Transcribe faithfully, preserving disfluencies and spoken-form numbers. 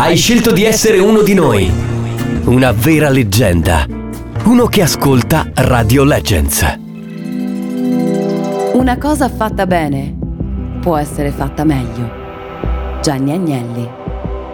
Hai scelto di essere uno di noi. Una vera leggenda. Uno che ascolta Radio Legends. Una cosa fatta bene può essere fatta meglio. Gianni Agnelli.